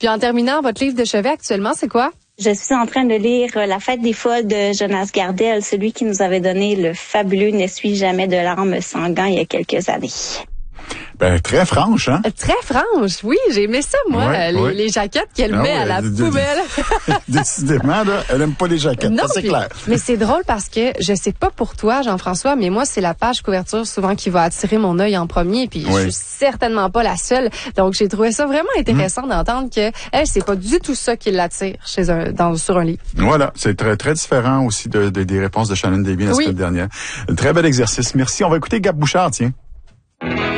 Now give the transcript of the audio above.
Puis en terminant, votre livre de chevet actuellement, c'est quoi? Je suis en train de lire La fête des folles de Jonas Gardel, celui qui nous avait donné le fabuleux N'essuie jamais de larmes sans gants il y a quelques années. Ben, très franche, hein? Très franche, oui, j'ai aimé ça, moi, les jaquettes qu'elle met à la poubelle. Décidément, là, elle aime pas les jaquettes, non, ça c'est clair. Mais c'est drôle parce que, je sais pas pour toi, Jean-François, mais moi, c'est la page couverture souvent qui va attirer mon œil en premier, puis je suis certainement pas la seule. Donc, j'ai trouvé ça vraiment intéressant d'entendre que, elle, c'est pas du tout ça qui l'attire sur un livre. Voilà, c'est très, très différent aussi des réponses de Shannon Davy la semaine dernière. Un très bel exercice. Merci. On va écouter Gab Bouchard, tiens.